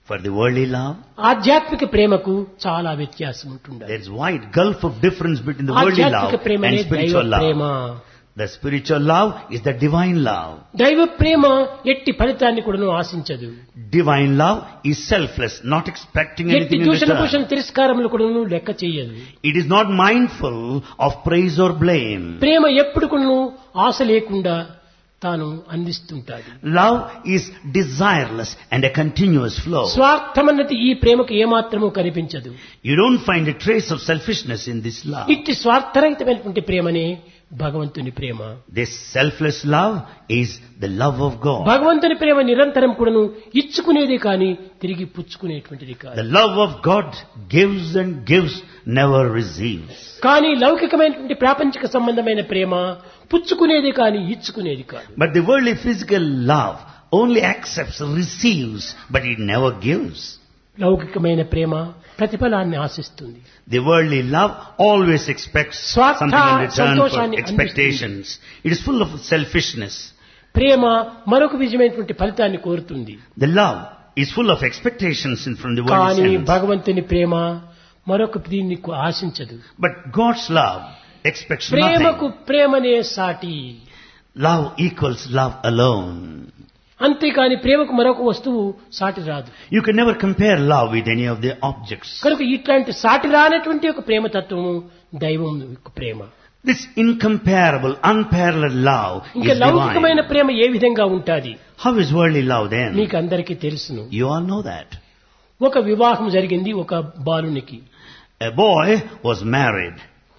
For the worldly love, ఆధ్యాత్మిక ప్రేమకు చాలా వ్యత్యాసం ఉంటుంది. there is wide gulf of difference between the worldly love ఆధ్యాత్మిక ప్రేమనే and దైవ spiritual Prema. love. The spiritual love is the divine love. దైవ ప్రేమ ఎట్టి ఫలితాన్ని కూడాను ఆశించదు. Divine love is selfless, not expecting ఎట్టి anything in దూషణ భూషణ return. తిరస్కారములు కూడాను లెక్క చేయదు. It is not mindful of praise or blame. ప్రేమ ఎప్పుడు కూడాను ఆశ లేకుండా తాను అందిస్తుంటాడు. Love is desireless and a continuous flow. స్వార్థమన్నది ఈ ప్రేమకు ఏమాత్రము కనిపించదు. You don't find a trace of selfishness in this love. ఇట్టి స్వార్థరహితమైనటువంటి ప్రేమనే భగవంతుని ప్రేమ. This selfless love is the love of God. భగవంతుని ప్రేమ నిరంతరం కూడాను ఇచ్చుకునేది కానీ తిరిగి పుచ్చుకునేటువంటిది కాదు. The love of God gives and gives, never receives. కానీ లౌకికమైనటువంటి ప్రాపంచిక సంబంధమైన ప్రేమ పుచ్చుకునేది కానీ ఇచ్చుకునేది కాదు. But the worldly physical love only accepts, receives, but it never gives. లౌకికమైన ప్రేమ ప్రతిఫలాన్ని ఆశిస్తుంది. The worldly love always expects స్వార్థ something in return for సంతోషాన్ని expectations. It is full of selfishness. ప్రేమ మరొక విధమైనటువంటి ఫలితాన్ని కోరుతుంది. The love is full of expectations from the worldly కానీ sense. భగవంతుని ప్రేమ మరొక దీన్ని ఆశించదు. But God's love expects ప్రేమకు nothing. ప్రేమనే సాటి. Love equals love alone. అంతేకాని ప్రేమకు మరొక వస్తువు సాటి రాదు. You can never compare love with any of the objects. కనుక ఇట్లాంటి సాటి రానటువంటి ఒక ప్రేమ తత్వము దైవం యొక్క ప్రేమ. This incomparable, unparalleled love ఇంకా is లౌకికమైన divine. ప్రేమ ఏ విధంగా ఉంటాది How is worldly love then? మీకు అందరికీ తెలుసును. You all know that. ఒక వివాహం జరిగింది ఒక బాలునికి. A boy was married.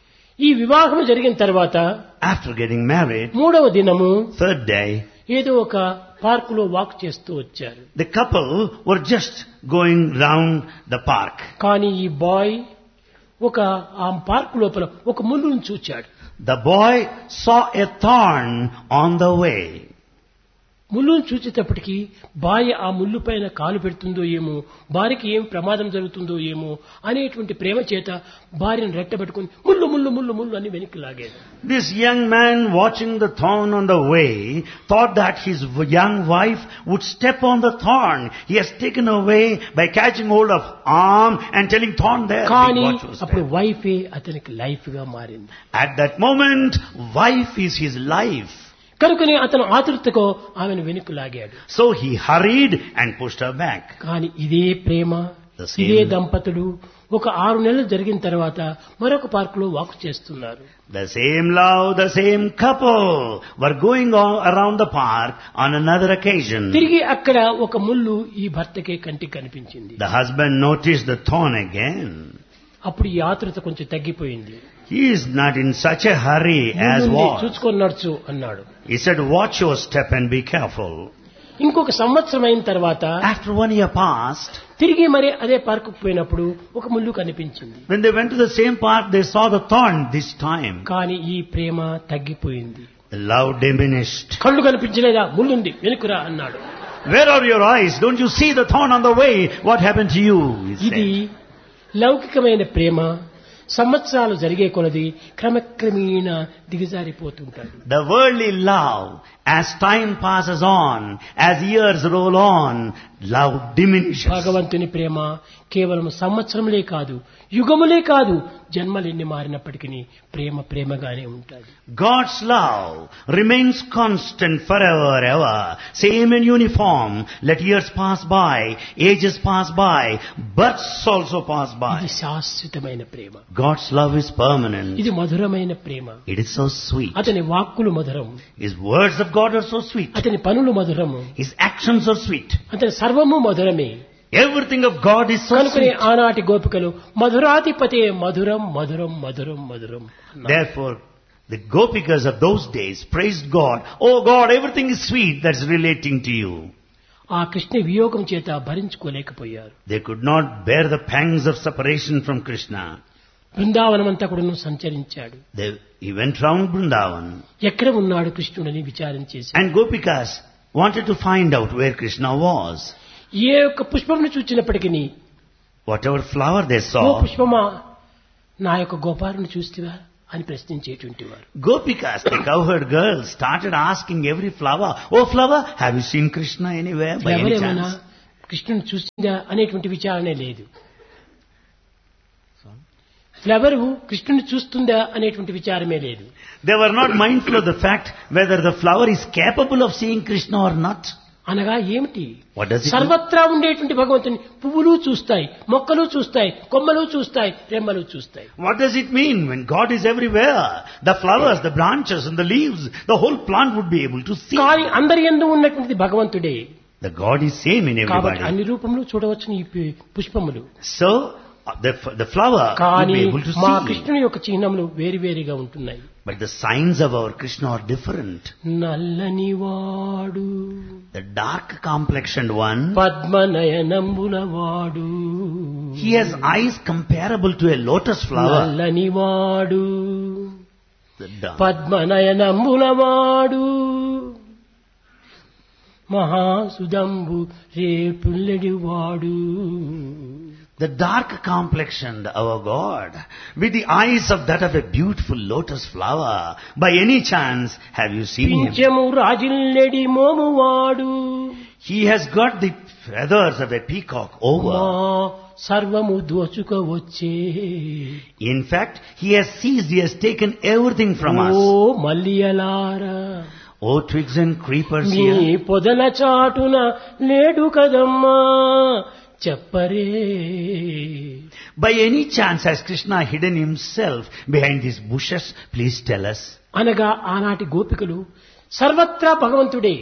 ఈ వివాహం జరిగిన తర్వాత After getting married, మూడవ దినము third day, ఏదో ఒక పార్కులో వాక్ చేస్తూ వచ్చారు. the couple were just going round the park. కానీ ఈ బాయ్ ఒక ఆ పార్క్ లోపల ఒక ముళ్ళును చూచాడు. The boy saw a thorn on the way. ముళ్ళును చూచేటప్పటికి భార్య ఆ ముళ్ళు పైన కాలు పెడుతుందో ఏమో, భార్యకి ఏం ప్రమాదం జరుగుతుందో ఏమో అనేటువంటి ప్రేమ చేత భార్యను రెట్టబెట్టుకుని ముళ్ళు ముళ్ళు ముళ్ళు ముళ్ళు అని వెనక్కి లాగాడు. This young man, watching the thorn on the way, thought that his young wife would step on the thorn. He has taken away by catching hold of arm and telling thorn there. కానీ Watch your step. అప్పుడు వైఫే అతనికి life గా మారింది. At that moment, wife is his life. కనుకనే అతను ఆతృతతో ఆమెను వెనక్కి లాగాడు. So he hurried and pushed her back. కానీ ఇదే ప్రేమ, The same. ఇదే దంపతులు ఒక 6 నెలలు జరిగిన తర్వాత మరొక పార్కులో వాక్ చేస్తున్నారు. The same love, the same couple were going on around the park on another occasion. తిరిగి అక్కడ ఒక ముళ్ళు ఈ భర్తకే కంటికి కనిపించింది. The husband noticed the thorn again. అప్పుడు ఈ ఆతృత కొంచెం తగ్గిపోయింది. He is not in such a hurry as ముళ్ళుంది, was. చూసుకొని నడుచు అన్నాడు. He said, watch your step and be careful. ఇంకొక సంవత్సరం అయిన తర్వాత After 1 year passed, తిరిగి మరి అదే పార్కుకు పోయినప్పుడు ఒక ముళ్ళు కనిపించింది. when they went to the same park, they saw the thorn this time. కానీ ఈ ప్రేమ తగ్గిపోయింది. The love diminished. కళ్ళు కనిపించలేదా, ముళ్ళుంది వెనుకురా అన్నాడు. Where are your eyes? Don't you see the thorn on the way? What happened to you? He ఇది said. లౌకికమైన ప్రేమ సంవత్సరాలు జరిగే కొలది క్రమక్రమేణ దిగజారిపోతుంటాడు. The worldly love, as time passes on, as years roll on, love diminishes. భగవంతుని ప్రేమ కేవలం సంవత్సరములే కాదు, యుగములే కాదు, జన్మలెన్ని మారినప్పటికీ ప్రేమ ప్రేమగానే ఉంటుంది. God's love remains constant forever, ever, same and uniform. Let years pass by, ages pass by, births also pass by. ఇది శాశ్వతమైన ప్రేమ. God's love is permanent. ఇది మధురమైన ప్రేమ. It is so sweet. అతని వాక్కులు మధురం, His words of God are so sweet. అతని పనులు మధురము, His actions are sweet. అతని సర్వము మధురమే. Everything of God is so కనుకనే sweet. ఆనాటి గోపికలు మధురాధిపతే మధురం మధురం మధురం మధురం అన్నారు. Therefore, the Gopikas of those days praised God. Oh God, everything is sweet that's relating to you. ఆ కృష్ణ వియోగం చేత భరించుకోలేకపోయారు. They could not bear the pangs of separation from Krishna. బృందావనమంతా కూడా సంచరించాడు. He went round Vrindavan. ఎక్కడ ఉన్నాడు కృష్ణుడని విచారం చేసి And Gopikas wanted to find out where Krishna was. ఏ ఒక్క పుష్పమును చూచినప్పటికీ Whatever flower they oh saw, పుష్పమా నా యొక్క గోపారుని చూస్తివా అని ప్రశ్నించేటువంటి వారు. Gopikas, the cowherd girls, started asking every flower, oh flower, have you seen Krishna anywhere by any ఎవరేమైనా chance? కృష్ణుని చూసిందా అనేటువంటి విచారణే లేదు. ఫ్లవర్ కృష్ణుని చూస్తుందా అనేటువంటి విచారమే లేదు. They were not mindful of the fact whether the flower is capable of seeing Krishna or not. అనగా ఏమిటి? What does it mean? సర్వత్రా ఉండేటువంటి భగవంతుని పువ్వులు చూస్తాయి, మొక్కలు చూస్తాయి, కొమ్మలు చూస్తాయి, రెమ్మలు చూస్తాయి. What does it mean when God is everywhere? The flowers, the branches and the leaves, the whole plant would be able to see. కానీ అందరి యందు ఉన్నటువంటిది భగవంతుడే. The God is same in కాబట్టి everybody. అన్ని రూపంలో చూడవచ్చును ఈ పుష్పములు. So, the flower would కానీ be able to మా see. కృష్ణుని యొక్క చిహ్నములు వేరువేరుగా ఉంటున్నాయి. But the signs of our Krishna are different. నల్లని వాడు, The dark complexioned one, పద్మనయనంబుల వాడు, he has eyes comparable to a lotus flower. నల్లని వాడు, The dark. పద్మనయనంబుల వాడు, మహాసుదంబు రేపుల్లడి వాడు. The dark complexioned, our God, with the eyes of that of a beautiful lotus flower. By any chance, have you seen him? పింఛము రాజిల్లెడి మోమువాడు, He has got the feathers of a peacock మా over. సర్వము దోచుకవచ్చే. In fact, he has seized, he has taken everything from oh us. మల్లియలారా, Oh, twigs and creepers me here. పొదల చాటున లేడు కదమ్మా చెప్పరే. By any chance has Krishna hidden himself behind these bushes? Please tell us. అనగా ఆనాటి గోపికలు సర్వత్రా భగవంతుడే,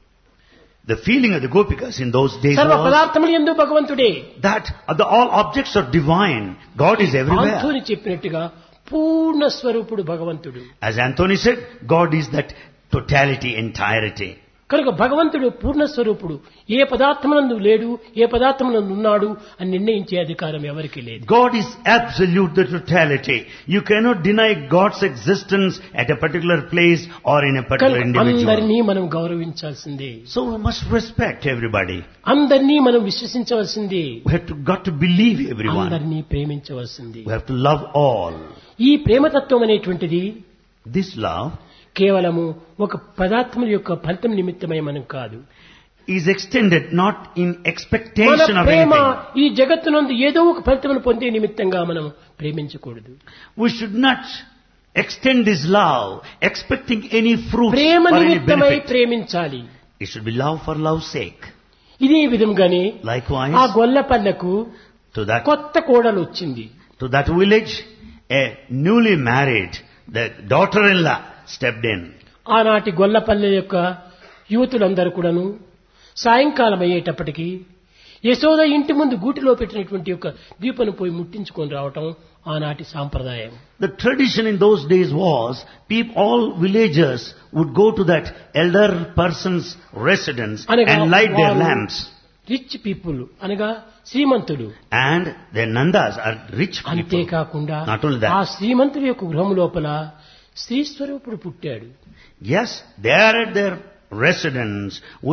The feeling of the Gopikas in those days సర్వ was పదార్థములు యందు భగవంతుడే. that all objects are divine. God is everywhere. Anthony చెప్పినట్టుగా పూర్ణ స్వరూపుడు భగవంతుడు. As Anthony said, God is that totality, entirety. కనుక భగవంతుడు పూర్ణ స్వరూపుడు. ఏ పదార్థమునందు లేడు, ఏ పదార్థమునందు ఉన్నాడు అని నిర్ణయించే అధికారం ఎవరికీ లేదు. God is absolute, the totality. You cannot deny God's existence at a particular place or in a particular కనుక individual. అందరినీ మనం గౌరవించాల్సిందే, So we must respect everybody. అందరినీ మనం విశ్వసించవలసిందే, We have got to believe everyone. అందరినీ ప్రేమించవలసిందే. We have to love all. ఈ ప్రేమతత్వం అనేటువంటిది This love కేవలము ఒక పదార్థముల యొక్క ఫలితం నిమిత్తమై మనం కాదు. is extended not in మన expectation of ప్రేమ anything. ఈ జగత్తునందు ఏదో ఒక ఫలితమును పొందే నిమిత్తంగా మనం ప్రేమించకూడదు. We should not extend this love expecting any fruit Prema or any నిమిత్తమై benefit. ప్రేమించాలి. It should be love for love's sake. ఇదే విధంగానే Likewise, ఆ గొల్లపల్లెకు to కొత్త కోడలు వచ్చింది. that village, a newly married, the daughter-in-law stepped in. ఆనాటి గొల్లపల్లె యొక్క యువతులందరూ కూడాను సాయంకాలం అయ్యేటప్పటికీ యశోద ఇంటి ముందు గూటిలో పెట్టినటువంటి యొక్క దీపను పోయి ముట్టించుకొని రావటం ఆనాటి సాంప్రదాయం. The tradition in those days was, all villagers would go to that elder person's residence అనగా and light their వారు lamps. రిచ్ పీపుల్ అనగా శ్రీమంతులు. And the Nandas are rich people. అంతేకాకుండా Not only that. ఆ శ్రీమంతుల యొక్క గృహం లోపల శ్రీ స్వరూపుడు పుట్టాడు. Yes, they are at their residence.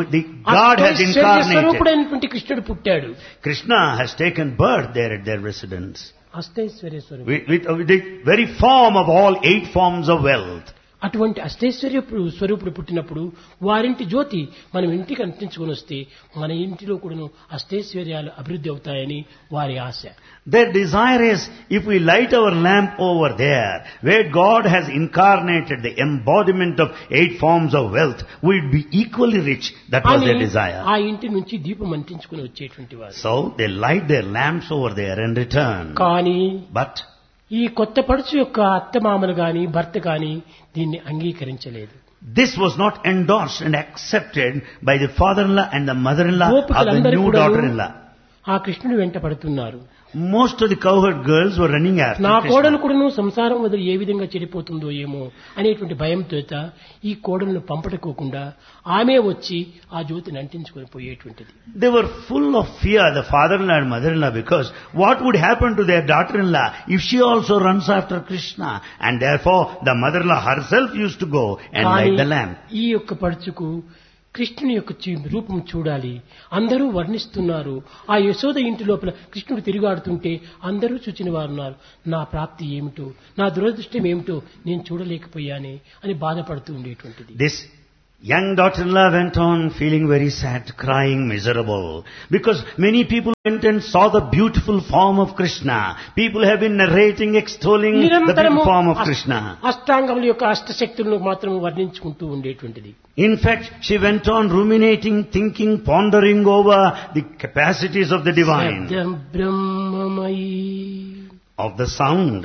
God has incarnated. స్వరూపుడైనటువంటి కృష్ణుడు పుట్టాడు. Krishna has taken birth there at their residence. అష్టైశ్వర్య స్వరూపుడు. With the very form of all 8 forms of wealth. అటువంటి అష్టైశ్వర్య స్వరూపుడు పుట్టినప్పుడు వారింటి జ్యోతి మనం ఇంటికి అంటించుకొని వస్తే మన ఇంటిలో కూడా అష్టైశ్వర్యాలు అభివృద్ధి అవుతాయని వారి ఆశ. Their desire is, if we light our lamp over there, where God has incarnated the embodiment of 8 forms of wealth, we'd be equally rich. That was their desire. ఆ ఇంటి నుంచి దీపం అంటించుకొని వచ్చేటువంటి వారు. So they light their lamps over there and return. కానీ But ఈ కొత్త పడుచు యొక్క అత్తమామలు గాని భర్త గాని దీన్ని అంగీకరించలేదు. this was not endorsed and accepted by the father-in-law and the mother-in-law of the గోపికలందరూ new కూడా daughter-in-law. ఆ కృష్ణుడు వెంట పడుతున్నారు. Most of the cowherd girls were running after నా Krishna. కోడలు కూడాను సంసారం వదిలి ఏ విధంగా చెడిపోతుందో ఏమో అనేటువంటి భయంతో ఈ కోడలను పంపటకోకుండా ఆమె వచ్చి ఆ జ్యోతిని అంటించుకొని పోయేటువంటిది. They were full of fear, the father-in-law and mother-in-law, because what would happen to their daughter-in-law if she also runs after Krishna? And therefore the mother-in-law herself used to go and light the lamp. ఈ యొక్క పడుచుకు కృష్ణుని యొక్క రూపం చూడాలి. అందరూ వర్ణిస్తున్నారు. ఆ యశోద ఇంటి లోపల కృష్ణుడు తిరిగాడుతుంటే అందరూ చూచిన వారు ఉన్నారు. నా ప్రాప్తి ఏమిటో, నా దురదృష్టం ఏమిటో నేను చూడలేకపోయానే అని బాధపడుతూ ఉండేటువంటిది. This Young daughter-in-law went on feeling very sad, crying, miserable, because many people went and saw the beautiful form of Krishna. People have been narrating, extolling the నిరంతరము beautiful form of Krishna. అష్టాంగముల యొక్క అష్టశక్తులను మాత్రం వర్ణించుకుంటూ ఉండేటువంటిది. In fact, she went on ruminating, thinking, pondering over the capacities of the divine, శబ్దం బ్రహ్మమయీ of the sound,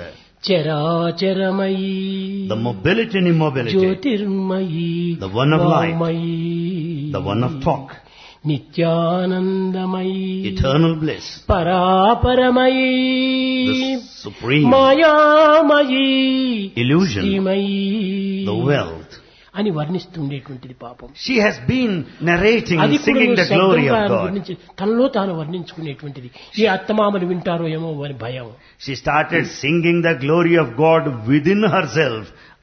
చరాచరమయీ the mobility and immobility, Jyothirmayi the one of light, వామయీ the one of talk, నిత్యానందమయీ eternal bliss, పరాపరమయీ the supreme, మాయామయీ illusion, శ్రీమయీ the wealth. అని వర్ణిస్తుండేటువంటిది పాపం. She has been narrating, అది singing the glory of God. తనలో తాను వర్ణించుకునేటువంటిది. ఈ అత్తమామలు వింటారో ఏమో అని భయం. She started singing the glory of God within herself,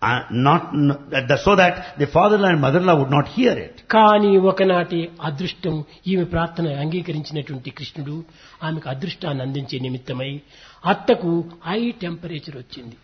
so that the father-in-law and mother-in-law would not hear it. కానీ ఒకనాటి అదృష్టం ఈమె ప్రార్థన అంగీకరించినటువంటి కృష్ణుడు ఆమెకు అదృష్టాన్ని అందించే నిమిత్తమై అత్తకు హై టెంపరేచర్ వచ్చింది.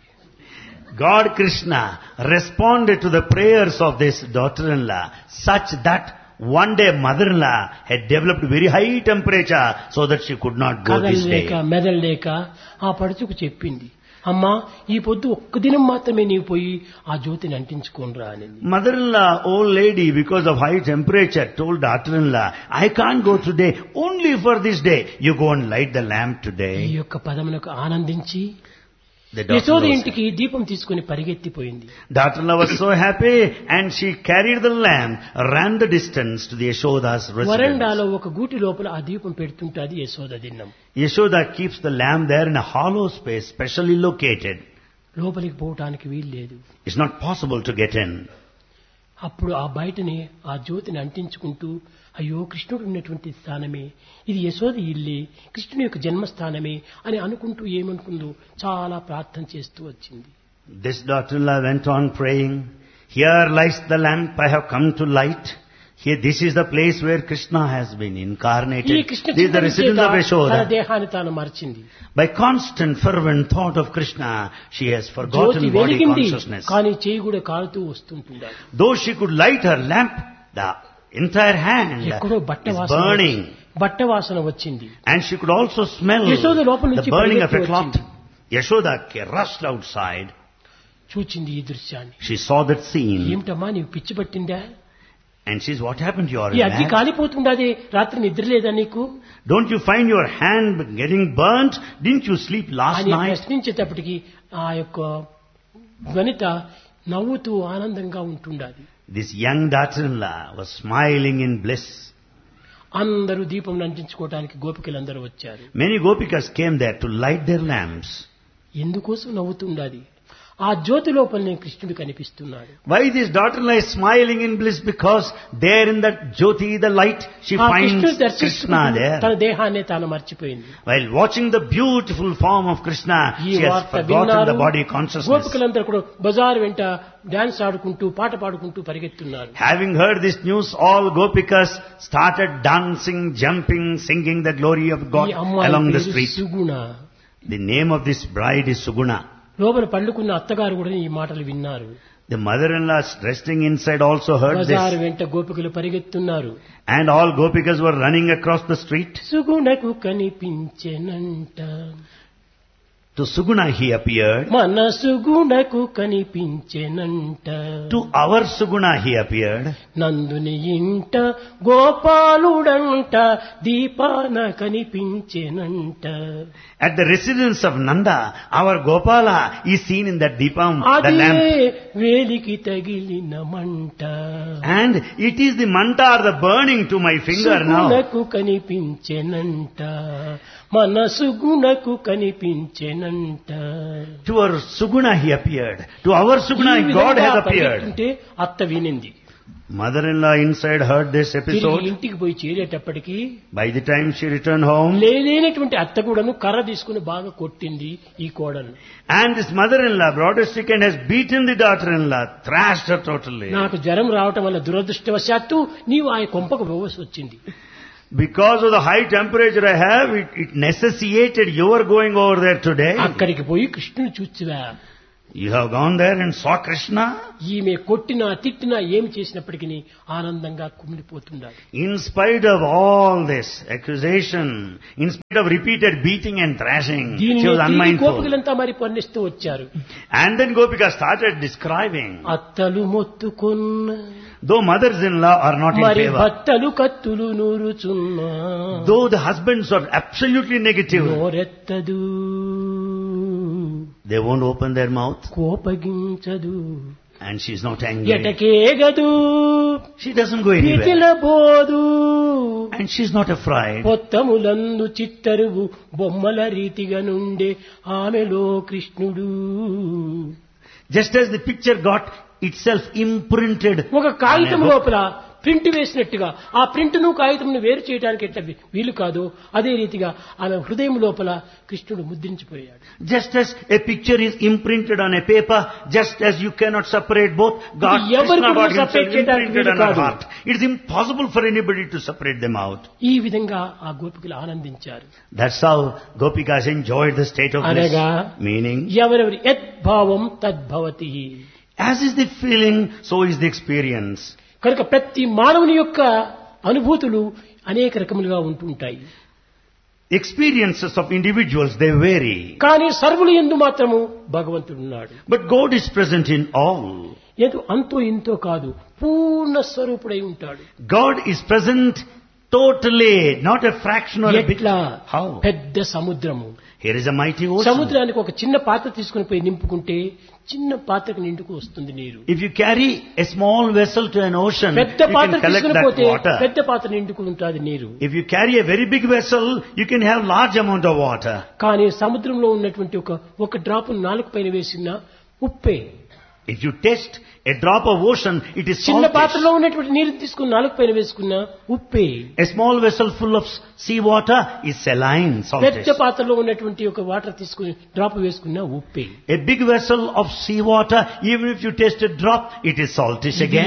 God Krishna responded to the prayers of this daughter-in-law such that one day mother-in-law had developed very high temperature so that she could not go this day. కదలలేక మెదలలేక ఆ పడుచుకు చెప్పింది, అమ్మా ఈ పొద్దు ఒక్క దినం మాత్రమే నీవు పోయి ఆ జ్యోతిని అంటించుకోనరా అని. Mother-in-law, old lady, because of high temperature, told daughter-in-law, I can't go today, only for this day. You go and light the lamp ఈ today. యొక్క పదములకు ఆనందించి The యశోద daughter-in-law ఇంటికి దీపం తీసుకుని పరిగెత్తిపోయింది. Daughter-in-law was so happy and she carried the lamp, ran the distance to the Yashoda's residence. వరండాలో ఒక గూటి లోపల ఆ దీపం పెడుతుంటాది Yashoda దిన్నం. Yashoda keeps the lamp there in a hollow space specially located. లోపలికి పోవటానికి వీలు లేదు. It's not possible to get in. అప్పుడు ఆ బయటనే ఆ జ్యోతిని అంటించుకుంటూ, అయ్యో కృష్ణుడు ఉన్నటువంటి స్థానమే ఇది, యశోద ఇల్లే, కృష్ణుని యొక్క జన్మస్థానమే అని అనుకుంటూ ఏమనుకుందో చాలా ప్రార్థన చేస్తూ వచ్చింది. This daughter-in-law went on praying, here lies the lamp I have come to light. Here, this is the place where Krishna has been incarnated. ఈ Krishna This is the residence of తన Yashoda. దేహాన్ని తాను మర్చింది. By constant fervent thought of Krishna, she has Jyothi forgotten body వెలిగింది consciousness. కానీ చేయి కూడా కాలుతూ వస్తుంటుంది. Though she could light her lamp, the entire hand ఎక్కడో బట్ట is వాసన burning. బట్ట వాసన వచ్చింది. And she could also smell Yashoda లోపల the నుంచి burning of a పరిగెత్తి cloth. వచ్చింది. Yashoda rushed outside. చూచింది ఈ దృశ్యాన్ని. She saw that scene. ఏమిటమ్మా నీవు పిచ్చి పట్టిందా? And says, what happened to your ఈ అగ్గి lamp? కాలిపోతుండదే, రాత్రి నిద్ర లేదా నీకు Don't you find your hand getting burnt? Didn't you sleep last అని night? ప్రశ్నించేటప్పటికి ఆ యొక్క వనిత నవ్వుతూ ఆనందంగా ఉంటుండాలి. This young daughter-in-law was smiling in bliss. అందరూ దీపం అంటించుకోవడానికి గోపికలందరూ వచ్చారు. Many gopikas came there to light their lamps. ఎందుకోసం నవ్వుతుండాలి? ఆ జ్యోతి లోపలనే కృష్ణుడు కనిపిస్తున్నాడు. Why this daughter-in-law is smiling in bliss? Because there in that Jyoti, the light, she ఆ finds కృష్ణుడు Krishna దర్శించుకుంటూ there. తన దేహాన్ని తాను మర్చిపోయింది. While watching the beautiful form of Krishna, ఈ she has వార్త forgotten విన్నారు. the body consciousness. గోపికలందరూ కూడా బజారు వెంట డాన్స్ ఆడుకుంటూ పాట పాడుకుంటూ పరిగెత్తున్నారు. Having heard this news, all gopikas started dancing, jumping, singing the glory of God ఈ అమ్మాయి along the పేరు streets. Suguna. The name of this bride is Suguna. లోపల పండుకున్న అత్తగారు కూడా ఈ మాటలు విన్నారు. The mother-in-law resting inside also heard బజారు this. వెంట గోపికలు పరిగెత్తున్నారు. And all gopikas were running across the street. సుగుణకు కనిపించెనంట, To Suguna he appeared. మన సుగుణకు కనిపించెనంట, To our Suguna he appeared. నందుని ఇంట గోపాలుడంట, దీపాన కనిపించెనంట. At the residence of Nanda, our Gopala is seen in that Deepam, the అదే lamp. వేలికి తగిలిన మంట, And it is the manta or the burning to my finger now. సుగుణకు కనిపించెనంట, మన సుగుణకు కనిపించెనంట. To our Suguna he appeared. To our Suguna ఈ God విధంగా has appeared. పరిగెత్తుంటే అత్త వినింది. Mother-in-law inside heard this తిరిగి episode. ఇంటికి పోయి చేరేటప్పటికి By the time she returned home, లేనటువంటి అత్త కూడాను కర్ర తీసుకుని బాగా కొట్టింది ఈ కోడలు. and this mother-in-law, brought a stick and has beaten the daughter-in-law, thrashed her totally. నాకు జ్వరం రావటం వల్ల దురదృష్టవశాత్తు నీవు ఆ కొంపకు పోవలసి వచ్చింది. Because of the high temperature I have, it necessitated your going over there today. అక్కడికి పోయి కృష్ణుని చూచివా, You have gone there and saw Krishna? ఈమె కొట్టినా తిట్టినా ఏమి చేసినప్పటికీ ఆనందంగా కుమిలిపోతుండాలి. In spite of all this accusation, in spite of repeated beating and thrashing, she దీనిని was తిరిగి unmindful. గోపికలంతా మరి పన్నిస్తూ వచ్చారు. And then Gopika started describing, అత్తలు మొత్తుకున్న though mothers-in-law are not in మరి favor, భర్తలు కత్తులు నూరుచున్నా though the husbands are absolutely negative, నోరెత్తదు they won't open their mouth, కోపగించదు and she's not angry. ఎటకేగదు She doesn't go anywhere, పితిలబోదు and she's not afraid. పొత్తములందు చిత్తరువు బొమ్మల రీతిగా నుండే ఆమెలో కృష్ణుడు. Just as the picture got itself imprinted ఒక on కాగితం a book, లోపల print వేసినట్టుగా ఆ ప్రింట్ను కాగితంను వేరు చేయడానికి ఎట్లా వీలు కాదో అదే రీతిగా ఆమె హృదయం లోపల కృష్ణుడు ముద్రించిపోయాడు. just as a picture is imprinted on a paper, just as you cannot separate both, God, ఎవరు Krishna కూడా got himself separate చేయడానికి imprinted వీలు on her కాదు. heart. It is impossible for anybody to separate them out. ఈ విధంగా ఆ గోపికలు ఆనందించారు. That's how Gopikas enjoyed the state of bliss. అనగా Meaning, ఎవరెవరి యద్భావం తద్భవతి. as is the feeling, so is the experience. కనుక ప్రతి మానవుని యొక్క అనుభూతులు అనేక రకములుగా ఉంటుంటాయి. Experiences of individuals, they vary. కానీ సర్వులు యందు మాత్రము భగవంతుడు ఉన్నాడు. But God is present in all. ఏదో అంతో ఇంతో కాదు, పూర్ణ స్వరూపుడై ఉంటాడు. God is present totally, not a fraction or a bit. ఎట్లా How? పెద్ద సముద్రము, Here is a mighty ocean. సముద్రానికి ఒక చిన్న పాత్ర తీసుకుని పోయి నింపుకుంటే చిన్న పాత్రకు నిండుకు వస్తుంది నీరు. If you carry a small vessel to an ocean, పెద్ద you పాత్ర can collect తీసుకుని that పోతే water. పెద్ద పాత్ర నిండుకు ఉంటుంది నీరు. If you carry a very big vessel, you can have large amount of water. కానీ సముద్రంలో ఉన్నటువంటి ఒక డ్రాప్ నాలుగు పైన వేసిన ఉప్పే. If you test a drop of ocean, it is చిన్న saltish. పాత్రలో ఉన్నటువంటి నీరు తీసుకుని నాలుగు పైన వేసుకున్న ఉప్పే. A small vessel full of sea water is saline, saltish. పెద్ద పాత్రలో ఉన్నటువంటి ఒక వాటర్ తీసుకుని డ్రాప్ వేసుకున్న ఉప్పే. A big vessel of sea water, even if you taste a drop, it is saltish again.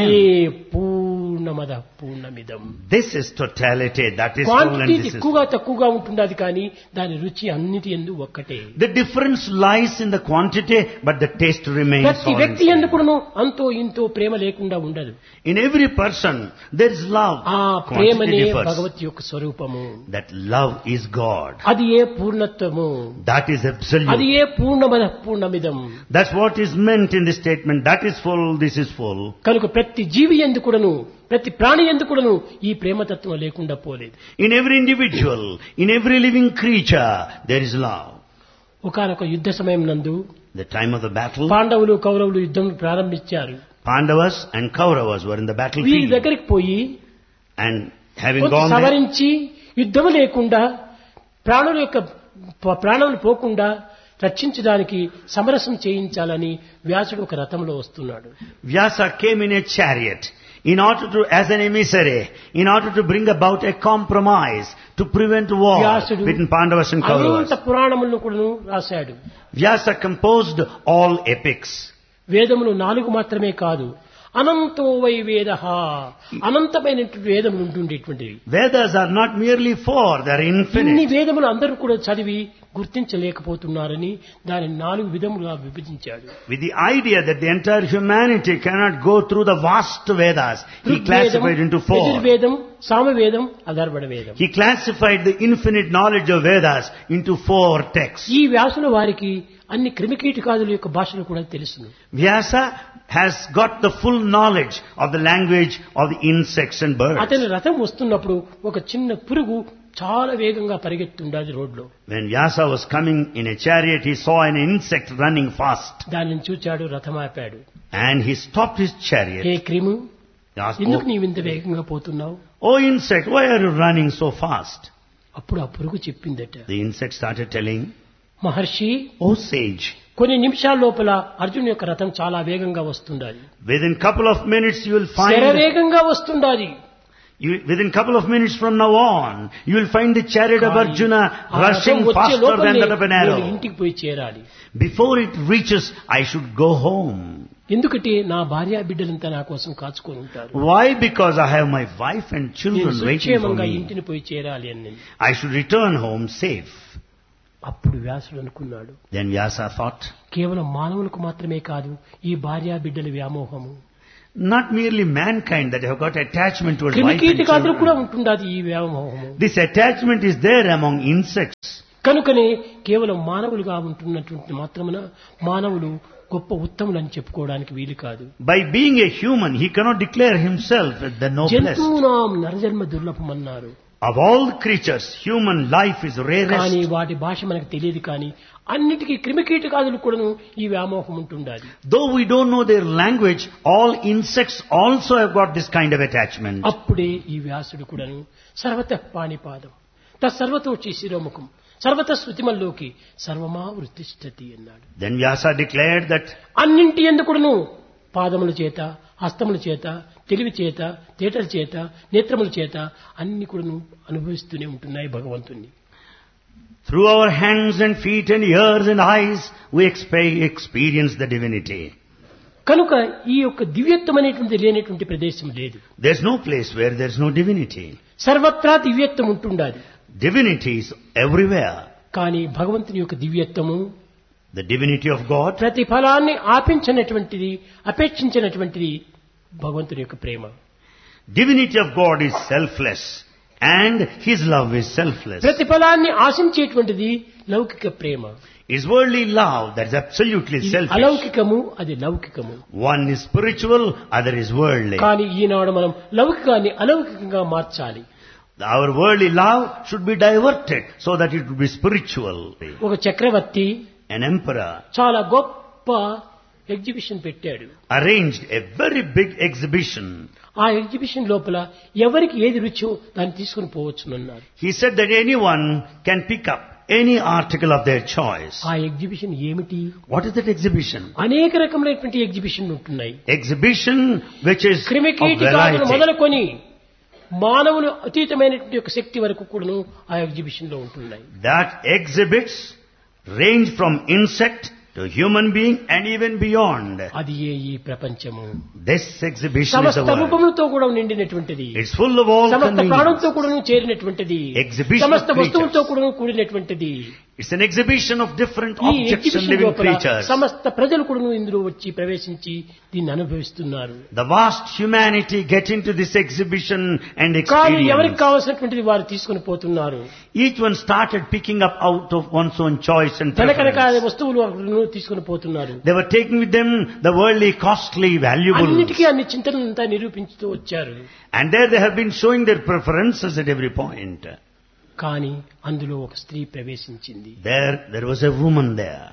పూర్ణమద పూర్ణమిదం. This is totality, that is full and quantity this is ఎక్కువగా full. తక్కువగా ఉంటున్నది కానీ దాని రుచి అన్నిటి యందు ఒక్కటే. The difference lies in the quantity, but the taste remains ప్రతి all వ్యక్తి the యందు same. కూడాను అంతో ఇంతో ప్రేమ లేకుండా ఉండదు. In every person, there is love. ఆ Quantity ప్రేమనే differs. భగవత్ యొక్క స్వరూపము. That love is God. అది ఏ పూర్ణత్వము, That is అది absolute. ఏ పూర్ణమద పూర్ణమిదం. That's what is meant in this statement. That is full, this is full. కనుక ప్రతి జీవి యందు కూడాను ప్రతి ప్రాణి యందు కూడాను ఈ ప్రేమతత్వం లేకుండా పోలేదు. In every individual, in every living creature, there is love. ఒకానొక యుద్ధ సమయం నందు The time of the battle, పాండవులు కౌరవులు యుద్ధం ప్రారంభించారు. Pandavas and Kauravas were in the వీరి battlefield. దగ్గరికి పోయి And having కొంత gone there, సవరించి యుద్ధము లేకుండా ప్రాణుల యొక్క ప్రాణములు పోకుండా రక్షించడానికి సమరసం చేయించాలని వ్యాసుడు ఒక రథంలో వస్తున్నాడు. Vyasa came in a chariot in order to, as an emissary, in order to bring about a compromise to prevent war వ్యాసుడు between Pandavas and Anantha Kauravas. పురాణములను కూడా రాశాడు. Vyasa composed all epics. వేదములు 4 మాత్రమే కాదు, అనంతో వై వేద, అనంతమైనటువంటి వేదములు ఉంటుండేటువంటివి. Vedas are not merely 4, they are ఇన్ని infinite. వేదములు అందరూ కూడా చదివి గుర్తించలేకపోతున్నారని దాని 4 విధములుగా విభజించాడు. With the idea that the entire humanity cannot go through the vast Vedas, he Rigvedam, classified into 4. యజుర్వేదం, సామవేదం, అధర్వణ వేదం. He classified the infinite knowledge of Vedas into 4 texts. ఈ వ్యాసుల వారికి అన్ని క్రిమికీటకాదుల యొక్క భాషలు కూడా తెలుసును. Vyasa has got the full knowledge of the language of the insects and birds. అతని రథం వస్తున్నప్పుడు ఒక చిన్న పురుగు చాలా వేగంగా పరిగెత్తుండాలి రోడ్లో. When Vyasa was coming in a chariot, he saw an insect running fast. దానిని చూచాడు, రథం ఆపాడు. And he stopped his hey chariot. క్రిము, He asked, ఎందుకు నీవు ఇంత వేగంగా పోతున్నావు? "Oh insect, why are you running so fast?" అప్పుడు ఆ పురుగు చెప్పిందట, The insect started telling, Maharshi, "Oh sage, కొన్ని నిమిషాల లోపల అర్జున్ యొక్క రథం చాలా వేగంగా వస్తుండాలి. within couple of minutes you will find శరవేగంగా వస్తుండాలి. within couple of minutes from now on, you will find the chariot of Arjuna ఆ రథం rushing వచ్చే faster లోపలే than that of an నేను arrow. ఇంటికి పోయి చేరాలి. Before it reaches, I should go home." ఎందుకంటే నా భార్య బిడ్డలంతా నా కోసం కాచుకొని ఉంటారు. Why? Because I have my wife and నేను children waiting for సుక్షేమంగా me. ఇంటిని పోయి చేరాలి అని. I should return home safe. అప్పుడు వ్యాసుడు అనుకున్నాడు, Then Vyasa thought, కేవలం మానవులకు మాత్రమే కాదు ఈ భార్యా బిడ్డల వ్యామోహము, not merely mankind that have got attachment towards wife and క్రిమికీటకాదులు కూడా children. ఉంటుండాది ఈ వ్యామోహము. This attachment is there among insects. కనుకనే కేవలం మానవులుగా ఉంటున్నటువంటి మాత్రమున మానవులు గొప్ప ఉత్తములని చెప్పుకోవడానికి వీలు కాదు. By being a human, he cannot declare himself as the noblest. జంతువునాం నరజన్మ దుర్లభమన్నారు. Of all creatures, human life is కానీ rarest. వాటి భాష మనకు తెలియదు, కానీ అన్నిటికీ క్రిమికీటకాదులు కూడాను ఈ వ్యామోహం ఉంటుండాలి. Though we don't know their language, all insects also have got this kind of attachment. అప్పుడే ఈ వ్యాసుడు కూడాను సర్వతః పాణిపాదం తత్సర్వతో శిరోముఖం సర్వత శృతిమల్లోకి సర్వమా వృత్తిష్టతి అన్నాడు. Then Vyasa declared that అన్నింటి ఎందుకును పాదముల చేత, హస్తముల చేత, తెలివి చేత, తేటల చేత, నేత్రముల చేత అన్ని కూడాను అనుభవిస్తూనే ఉంటున్నాయి భగవంతుణ్ణి. through our hands and feet and ears and eyes, we experience the divinity. కనుక ఈ యొక్క దివ్యత్వం అనేటువంటి లేనటువంటి ప్రదేశం లేదు. There's no place where there's no divinity. సర్వత్రా దివ్యత్వం ఉంటుండాలి. Divinity is everywhere. కానీ భగవంతుని యొక్క దివ్యత్వము The divinity of God, ప్రతిఫలాన్ని ఆపించినటువంటిది, అపేక్షించినటువంటిది భగవంతుని యొక్క ప్రేమ. divinity of God is selfless and His love is selfless. ప్రతిఫలాన్ని ఆశించేటువంటిది లౌకిక ప్రేమ. His worldly love, that's absolutely ఇది selfish. అలౌకికము, అది లౌకికము. One is spiritual, other is worldly. కానీ ఈనాడు మనం లౌకికాన్ని అలౌకికంగా మార్చాలి. Our worldly love should be diverted so that it would be spiritual. ఒక చక్రవర్తి An emperor చాలా గొప్ప ఎగ్జిబిషన్ పెట్టాడు. arranged a very big exhibition. ఆ ఎగ్జిబిషన్ లోపల ఎవరికి ఏది రుచో దాన్ని తీసుకుని పోవచ్చునన్నారు. He said that anyone can pick up any article of their choice. ఆ ఎగ్జిబిషన్ ఏమిటి? What is that exhibition? అనేక రకములైనటువంటి ఎగ్జిబిషన్ ఉంటున్నాయి. Exhibition which is of క్రిమికీటకాదులు variety. మొదలుకొని మానవులు అతీతమైనటువంటి యొక్క శక్తి వరకు కూడాను ఆ ఎగ్జిబిషన్ లో ఉంటున్నాయి. That exhibits range from insect to human being and even beyond. అది ఈ ప్రపంచము This exhibition is the సమస్త world. రూపములతో కూడా నిండినటువంటిది, It's full of all సమస్త ప్రాణంతో convenience. కూడా చేరినటువంటిది, Exhibition of సమస్త వస్తువులతో creatures. కూడా కూడినటువంటిది. It's an exhibition of different ఈ objects and ఎగ్జిబిషన్ living లోపల creatures. సమస్త ప్రజలు కూడా ఇందులో వచ్చి ప్రవేశించి దీన్ని అనుభవిస్తున్నారు. The vast humanity get into this exhibition and కానీ ఎవరికి experience. కావాల్సినటువంటిది వారు తీసుకుని పోతున్నారు. Each one started picking up out of one's own choice and కనకనక preference. వస్తువులు తీసుకుని పోతున్నారు. They were taking with them the worldly, costly, valuables. అన్నిటికీ అన్ని చింతనంతా నిరూపించుతూ వచ్చారు. And there they have been showing their preferences at every point. కానీ అందులో ఒక స్త్రీ ప్రవేశించింది. There was a woman there.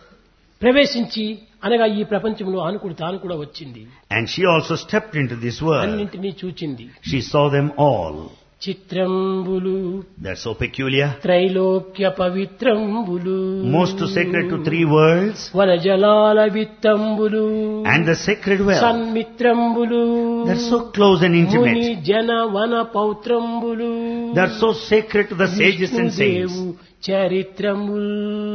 ప్రవేశించి అనగా ఈ ప్రపంచంలో ఆనుకుడు తాను కూడా వచ్చింది. And she also stepped into this world. అన్నింటినీ చూచింది. She saw them all. చిత్రంబులు They're so peculiar. Trailokya పవిత్రంబులు Most sacred to three worlds. వనజలాల విత్తంబులు And the sacred well. సన్మిత్రంబులు They're so close and Muni intimate. జన వన పౌత్రంబులు They're so sacred to the sages and saints. చరిత్రముల్.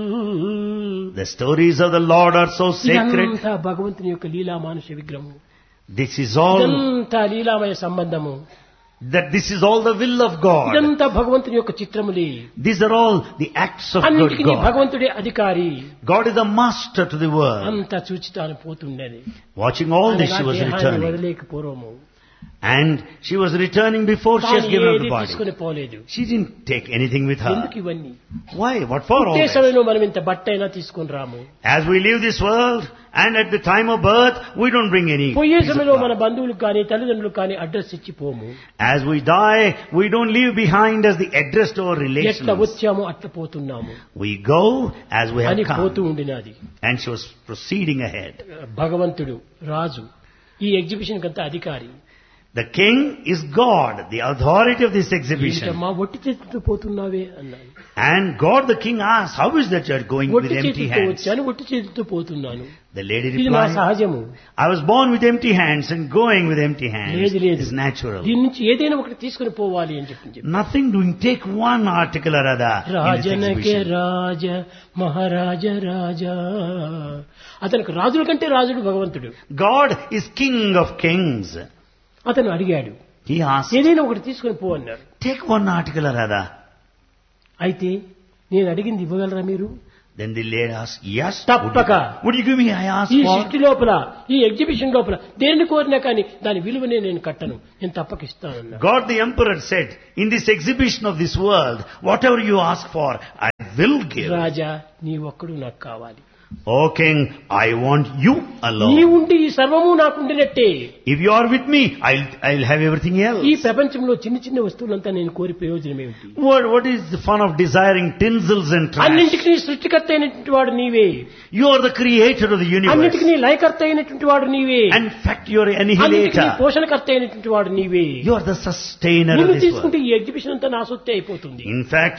The stories of the Lord are so sacred. ఇదంతా భగవంతుని యొక్క లీలా మానుష విగ్రహము. This is all, ఇదంతా లీలామయ సంబంధము. this is all the will of God. ఇదంతా భగవంతుని యొక్క చిత్రములే. These are all the acts of అన్నిటికీ God. భగవంతుడే అధికారి. God is the master to the world. అంతా చూచి తాను పోతుండేది. Watching all this, she was దేహాన్ని returning. వదిలేక పూర్వము And she was returning before she has తాను given up ఏది the body. తీసుకుని పోలేదు. She didn't take anything with ఎందుకు her. ఇవన్నీ? Why? What for all పుట్టే that? సమయంలో మనం ఇంత బట్ట అయినా తీసుకుని రాము. As we leave this world and at the time of birth, we don't bring any. పోయే piece of సమయంలో మన cloth. బంధువులకు కానీ తల్లిదండ్రులకు కానీ అడ్రస్ ఇచ్చి పోము. As we die, we don't leave behind us the address to our ఎట్లా relations. వచ్చామో అట్లా పోతున్నాము We go as we have అని పోతూ come. ఉండినది. And she was proceeding ahead. భగవంతుడు రాజు, ఈ ఎగ్జిబిషన్ కంతా అధికారి. The king is God, the authority of this exhibition. మా ఒట్టి చేతితో పోతున్నావే అన్నాను. And God the king asked, how is that you are going with ఒట్టి empty చేతితో hands? వచ్చాను, ఒట్టి చేతితో పోతున్నాను. The lady ఇది మా replied, సహజము. I was born with empty hands and going with empty hands. లేదు లేదు, It's natural. దీని నుంచి ఏదైనా ఒకటి తీసుకుని పోవాలి అని చెప్పి Nothing doing, take one article or other in this రాజనకే exhibition. రాజ మహారాజ రాజా. అతనికి రాజుల కంటే రాజుడు భగవంతుడు. God is king of kings. అతను అడిగాడు, He asked, ఏదైనా ఒకటి తీసుకుని పో అన్నాడు. take one article or other. అయితే నేను అడిగింది ఇవ్వగలరా మీరు? Then the lady asked, yes, తప్పక. would you give me? I asked ఈ for. సృష్టి లోపల, ఈ ఎగ్జిబిషన్ లోపల దేన్ని కోరినా కానీ దాని విలువనే నేను కట్టను, నేను తప్పక ఇస్తానన్నా. God the Emperor said, in this exhibition of this world, whatever you ask for, I will give. రాజా, నీ ఒక్కడు నాకు కావాలి. O king, I want you నీ alone. ఉండి ఈ సర్వము నాకుండినట్టే If you are with me, I'll have everything else. ఈ ప్రపంచంలో చిన్న చిన్న వస్తువులంతా నేను కోరి ప్రయోజనం ఏమిటి? What is the fun of desiring tinsels and trash? అన్నింటికి సృష్టికర్త అయినటువంటి వాడు నీవే, You are the creator of the universe. అన్నింటికి లయకర్త అయినటువంటి వాడు నీవే, And in fact, you are అన్నింటికి annihilator. పోషణకర్త అయినటువంటి వాడు నీవే. You are the sustainer of నిన్ను this తీసుకుంటే world. ఈ ఎగ్జిబిషన్ అంతా నా సొత్తే అయిపోతుంది. In fact,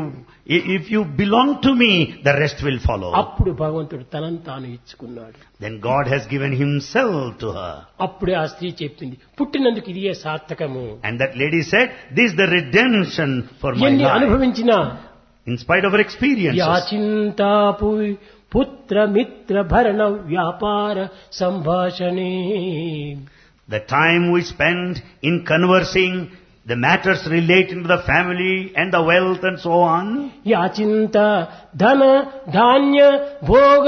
if you belong to me, the rest will follow. అప్పుడు భగవంతుడు తనను తాను ఇచ్చుకున్నాడు. Then God has given himself to her. అప్పుడే ఆ స్త్రీ చెప్పింది, పుట్టినందుకు ఇదే సార్థకము. And that lady said, this is the redemption for my ఎన్ని life. అనుభవించినా In spite of her experiences. యాచింతాపు పుత్ర మిత్ర భరణ వ్యాపార సంభాషణే. The time we spend in conversing the matters relating to the family and the wealth and so on. యాచింత ధన ధాన్య భోగ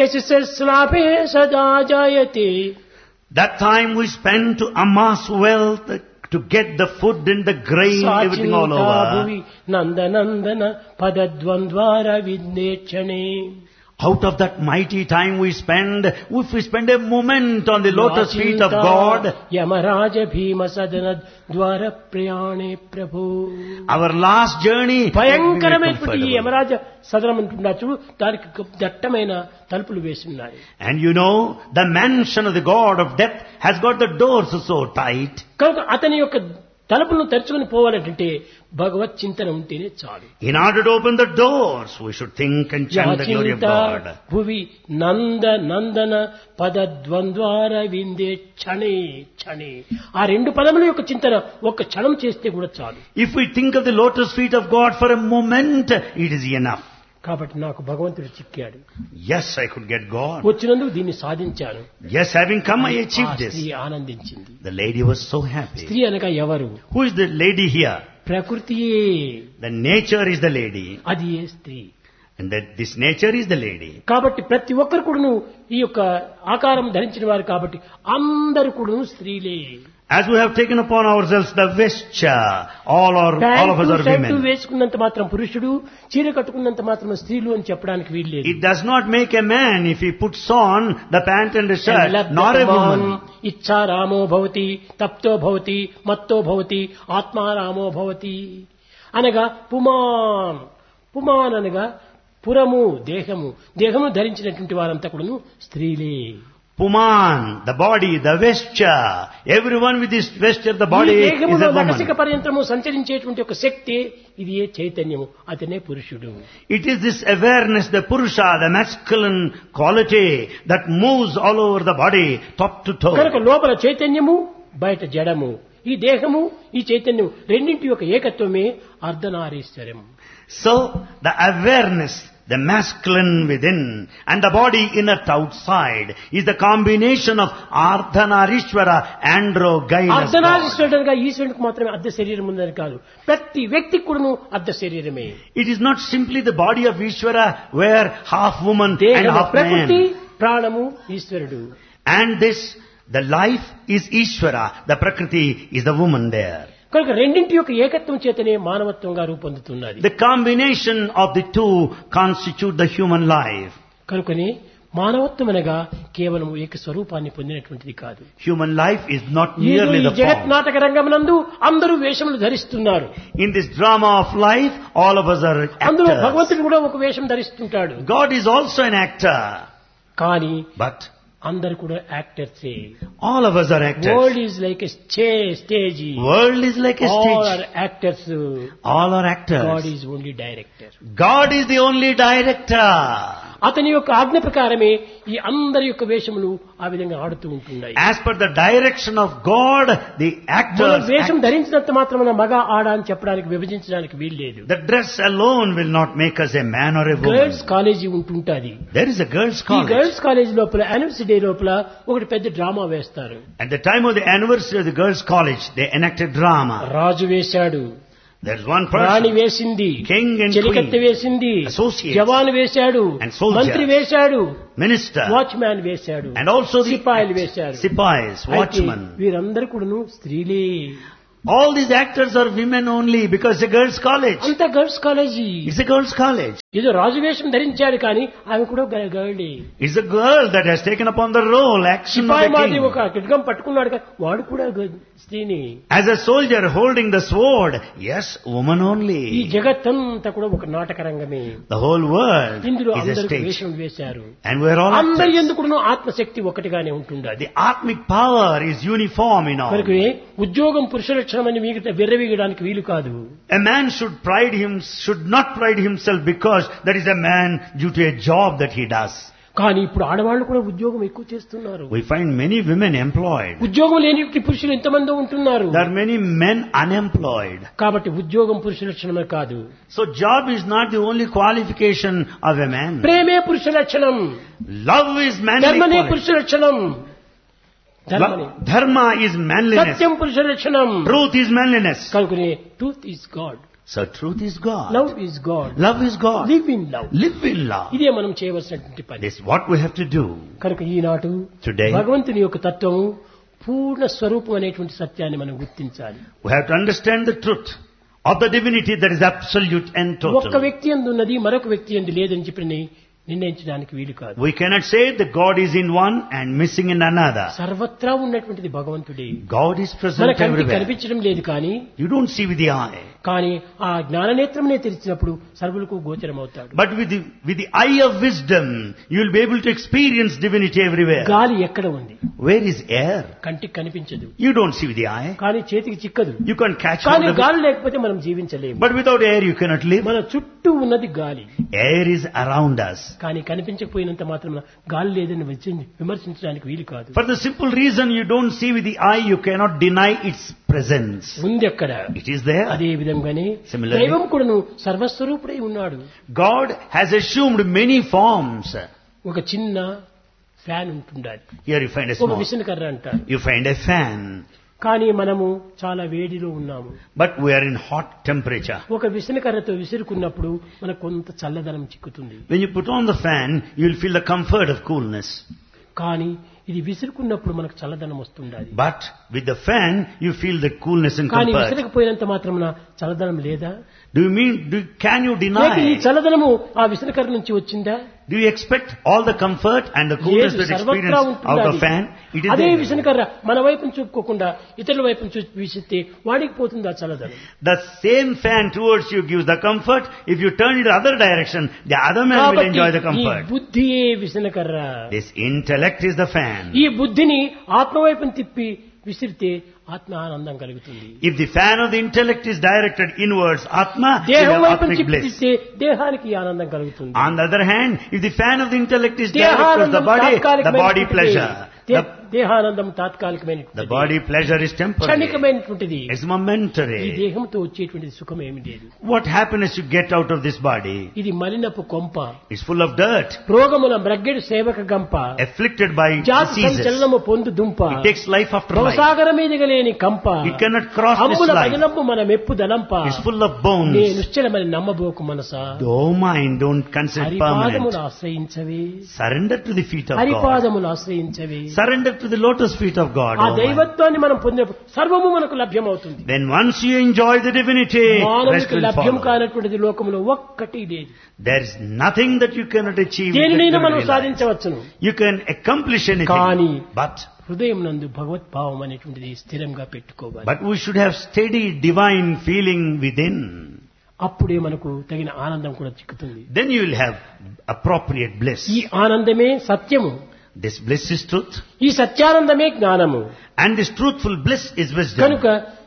యశస్లాభే సదా జాయతే. That time we spend to amass wealth, to get the food and the grain, everything all Bhuvi over. నందనందన పదద్వంద్వార విద్నేక్షణే. Out of that mighty time we spend, if we spend a moment on the lotus feet of God, Yamaraja భీమ సదన ద్వార ప్రయాణే ప్రభు. our last journey will be భయంకరమైనటువంటి ఈ comfortable. Yamaraja సదనం అంటున్నా చూడు, దానికి దట్టమైన తలుపులు వేసి ఉన్నాయి. And you know, the mansion of the God of death has got the doors so tight. కనుక అతని యొక్క తలుపులను తెరుచుకుని పోవాలంటే భగవత్ చింతన ఉంటేనే చాలు. In order to open the doors, we should think and chant the glory of God. భువి నంద నందన పదద్వంద్వార విందే క్షణే క్షణే. ఆ రెండు పదముల యొక్క చింతన ఒక్క క్షణం చేస్తే కూడా చాలు. If we think of the lotus feet of God for a moment, it is enough. కాబట్టి నాకు భగవంతుడు చిక్కాడు. Yes, I could get God. వచ్చినందుకు దీన్ని సాధించాను. Yes, having come, I ఆ achieved this. స్త్రీ ఆనందించింది. The lady was so happy. స్త్రీ అనగా ఎవరు? Who is the lady here? ప్రకృతియే. The nature is the lady. అది ఏ స్త్రీ. And that this nature is the lady. కాబట్టి ప్రతి ఒక్కరు కూడాను ఈ యొక్క ఆకారం ధరించిన వారు కాబట్టి అందరు కూడాను స్త్రీలే. As we have taken upon ourselves the vesture, all of us are shirt women. వేసుకున్నంత మాత్రం పురుషుడు, చీర కట్టుకున్నంత మాత్రం స్త్రీలు అని చెప్పడానికి వీల్లేదు. It does not make a man if he puts on the pant and the shirt, nor a woman. ఇచ్చా రామో భవతి, తప్తో భవతి, మత్తో భవతి, ఆత్మారామో భవతి అనగా పుమాన్. పుమాన్ అనగా పురము, దేహము. దేహము ధరించినటువంటి వారంతా కూడాను స్త్రీలే. Puman, the body, the vesture. Everyone with this vesture, the body ఈ is దేహములో a నకసిక woman. పర్యంతము సంచరించేటువంటి ఒక శక్తి, ఇది ఏ చైతన్యము, అతనే పురుషుడు. It is this awareness, the Purusha, the masculine quality that moves all over the body, top to కనుక toe. లోపల చైతన్యము, బయట జడము. ఈ దేహము, ఈ చైతన్యం రెండింటి యొక్క ఏకత్వమే అర్ధనారీశ్వరం. So, the awareness, the masculine within and the body inert outside is the combination of Ardhanarishwara, androgynous God. అర్ధనారీశ్వరుడుగా ఈశ్వరునికి మాత్రమే అర్ధ శరీరం ఉందని కాదు, ప్రతి వ్యక్తికి కూడాను అర్ధ శరీరమే. It is not simply the body of Ishvara where half woman and దేహము half ప్రకృతి, man. ప్రాణము ఈశ్వరుడు. And the life is Ishvara, the Prakriti is the woman there. కనుక రెండింటి యొక్క ఏకత్వం చేతనే మానవత్వంగా రూపొందుతున్నది. The combination of the two constitute the human life. కనుకనే మానవత్వం అనగా కేవలం ఏక స్వరూపాన్ని పొందినటువంటిది కాదు. Human life is not ఈ merely the జగత్ form. నాటక రంగమునందు అందరూ వేషములు ధరిస్తున్నారు. In this drama of life, all of us are అందులో actors. భగవంతుడు కూడా ఒక వేషం ధరిస్తుంటాడు. God is also an actor. కానీ But అందరు కూడా యాక్టర్సే. all of us are actors. World is like a stage. World is like a all stage. Are actors. All are God actors. Is only director. God is the only director. అతని యొక్క ఆజ్ఞ ప్రకారమే ఈ అందరి యొక్క వేషములు ఆ విధంగా ఆడుతూ ఉంటున్నాయి. As per the direction of God, the మనం actors వేషం act. ధరించినంత మాత్రమే మగ ఆడ అని చెప్పడానికి విభజించడానికి వీల్లేదు. The dress alone will not make us a man or a woman. Girls college ఉంటుంటది. There is a girls' ఈ college. గర్ల్స్ కాలేజీ లోపల యానివర్సరీ డే లోపల ఒకటి పెద్ద డ్రామా వేస్తారు. At the time of the anniversary of the girls' college, they enacted drama. రాజు వేశాడు, There's one రాణి person, వేసింది, king and చెలికత్తె queen, వేసింది, associates, జవాన్ వేశాడు, and soldiers, మంత్రి వేశాడు, minister, వాచ్మ్యాన్ వేశాడు, and also the సిపాయిలు వేశారు. sipais, అయితే watchmen. వీరందరూ కూడాను స్త్రీలే. All these actors are women only because it's a girls' college. అంత girls college. It's a girls' college. ఏదో రాజు వేషం ధరించాడు కానీ ఆమె కూడా గర్లే. It's a girl that has taken upon the role, action of Sipayi the మాది king. ఒక ఖడ్గం పట్టుకున్నాడు కానీ వాడు కూడా స్త్రీని. As a soldier holding the sword, yes, woman ఈ only. జగత్తంతా కూడా ఒక నాటక రంగమే. The whole world ఇందులో is a అందరూ stage. వేషం వేశారు. And we're all అందరి actors. ఎందుకు ఆత్మశక్తి ఒకటిగానే ఉంటుండాలి. The atmic power is uniform in all. కనుక ఉద్యోగం పురుష లక్షణం అని మీకు విర్రవీగడానికి వీలు కాదు. A man should not pride himself because that is a man due to a job that he does. కానీ ఇప్పుడు ఆడవాళ్ళు కూడా ఉద్యోగం ఎక్కువ చేస్తున్నారు. We find many women employed. ఉద్యోగం లేని పురుషులు ఎంతమంది ఉంటున్నారు. There are many men unemployed. కాబట్టి ఉద్యోగం పురుష లక్షణమే కాదు. So job is not the only qualification of a man. ప్రేమే పురుష లక్షణం. Love is manly ధర్మనే quality. పురుష లక్షణం. ధర్మనే. Dharma is manliness. సత్యం పురుష లక్షణం. Truth is manliness. కనుకనే truth is God. So truth is God. Love is God. Love is God. Live in love. Live in love. ఇదే మనం చేయవలసినటువంటి పని. This is what we have to do. కనుక ఈనాడు Today, భగవంతుని యొక్క తత్వము పూర్ణ స్వరూపం అనేటువంటి సత్యాన్ని మనం గుర్తించాలి. we have to understand the truth of the divinity that is absolute and ఒక్క total. వ్యక్తి యందు ఉన్నది మరొక వ్యక్తి యందు లేదని చెప్పి నిర్ణయించడానికి వీలు కాదు. We cannot say that God is in one and missing in another. సర్వత్రా ఉన్నటువంటిది భగవంతుడే. God is మన present కంటికి everywhere. కనిపించడం లేదు కానీ You don't see with the eye. కానీ ఆ జ్ఞాననేత్రమునే తెరిచినప్పుడు సర్వులకు గోచరం అవుతాడు. But with the eye of wisdom, you will be able to experience divinity everywhere. గాలి ఎక్కడ ఉంది? Where is air? కంటికి కనిపించదు. You don't see with the eye. కానీ చేతికి చిక్కదు. You can't catch కానీ hold of it. గాలి లేకపోతే మనం జీవించలేము. But without air, you cannot live. మన చుట్టూ ఉన్నది గాలి. Air is around us. కానీ కనిపించకపోయినంత మాత్రం గాలి లేదని విమర్శించడానికి వీలు కాదు. For the simple reason you don't see with the eye, you cannot deny its presence. ఉంది అక్కడ. It is there. అదే విధంగానే Similarly, దైవం కూడాను సర్వస్వరూపుడై ఉన్నాడు. God has assumed many forms. ఒక చిన్న ఫ్యాన్ ఉంటుండాలి. Here you find a ఒక small. విసనకర్ర అంటారు. You find a fan. కానీ మనము చాలా వేడిలో ఉన్నాము. But we are in hot temperature. ఒక విసనకర్రతో విసురుకున్నప్పుడు మనకు కొంత చల్లదనం చిక్కుతుంది. When you put on the fan, you will feel the comfort of coolness. కానీ ఇది విసురుకున్నప్పుడు మనకు చల్లదనం వస్తుండాలి. But with the fan, you feel the coolness and కానీ comfort. విసరకపోయినంత మాత్రమున చల్లదనం లేదా? Can you లేక ఈ deny? చల్లదనము ఆ విసనకర్ర నుంచి వచ్చిందా? Do you expect all the comfort and the coolness లేదు, that సర్వత్రా experience out of ఉంటుంది. fan? It is అదే there. విసనకర్ర మన వైపును చూపుకోకుండా ఇతరుల వైపును చూసి వీసిస్తే వాడికి పోతుంది ఆ చల్లదనం. The same fan towards you gives the comfort. If you turn it the other direction, the other man will enjoy the కాబట్టి ఈ comfort. బుద్ధియే విసనకర్ర. This intellect is the fan. ఈ బుద్ధిని ఆత్మ వైపును తిప్పి విసిరితే ఆత్మ ఆనందం కలుగుతుంది. If the fan of the intellect is directed inwards, Atma, you దేహం have వైపును atmic bliss. తిప్పితే దేహానికి ఆనందం కలుగుతుంది. On the other hand, if the fan of the intellect is directed towards the దేహానందం body తాత్కాలికమైనటువంటిది. pleasure. దేహానందం The తాత్కాలికమైనటువంటిది. body pleasure is temporary. క్షణికమైనటువంటిది. It's ఈ momentary. దేహంతో వచ్చేటువంటి సుఖం ఏమి లేదు. What happiness you get out of this body? ఇది మలినపు కొంప. It's full of dirt, రోగముల బ్రగ్గెడు సేవక గంప. afflicted by జాతి diseases. సంచలనము పొందు దుంప. It takes life after life. భవసాగర మీదగలేని కంప. It cannot cross this అమ్ముల life. పదిలంపు మన మెప్పు దలంప. It's full of bones. నే నిశ్చలమని నమ్మబోకు మనసా. Oh mind, don't consider హరిపాదములు permanent. ఆశ్రయించవే. Surrender to the feet of God. హరిపాదములు ఆశ్రయించవే. Surrender to the lotus feet of God. ఆ Oh mind. దైవత్వాన్ని మనం పొందినప్పుడు సర్వము మనకు లభ్యమవుతుంది. Then once you enjoy the divinity, rest మానవునికి will లభ్యం follow. కానటువంటిది లోకములో ఒక్కటి లేదు. There is nothing that you cannot achieve. దేనినైనా with మనం the life. సాధించవచ్చును. You can accomplish కానీ anything. హృదయం నందు భగవద్భావం అనేటువంటిది స్థిరంగా పెట్టుకోవాలి. But we should have steady divine feeling within. అప్పుడే మనకు తగిన ఆనందం కూడా చిక్కుతుంది. Then you will have appropriate bliss. ఈ ఆనందమే సత్యము. This bliss is truth. ఈ సత్యానందమే జ్ఞానము. And this truthful bliss is wisdom. కనుక